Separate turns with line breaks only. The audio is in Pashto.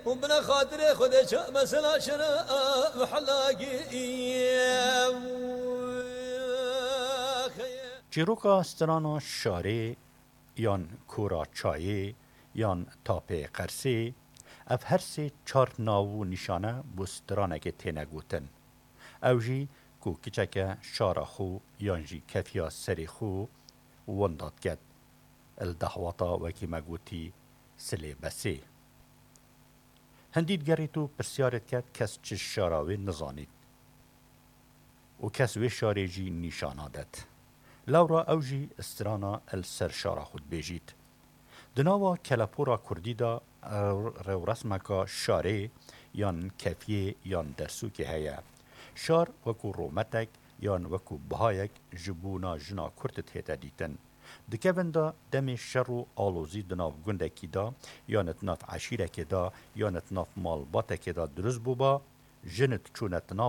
ومن خاطر خود مثلا شنا محلاقي
چیروکا سترانا شاره یان کورا چایه یان تاپه قرسه اف هر سه چار ناو نشانه بو سترانه که تینه گوتن. او جی کو کچکه شارا خو یان جی کفیا سری خو ونداد گد. الدهواتا وکی مگوتی سلی بسی. هندید گریتو پرسیارت کد کس چه شاراوی نزانید. و کس وی شاره جی نشانه داد. لورا اوجی استرانا السر شارا خود بیجید. دناوا کلپورا کردی دا رو رسمکا شاره یان کفیه یان درسو که هیا. شار وکو رومتک یان وکو بهایک جبونا جنا کرد تیتا دیتن. دکوین دا دم شر و آلوزی دناف گندکی دا یانت ناف عشیره که دا یانت ناف مالباته که دا درست بوبا جنت چونت ناف